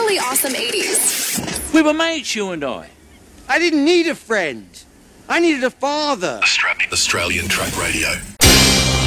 really awesome 80s. We were mates, you and I. I didn't need a friend. I needed a father. Australian Track Radio.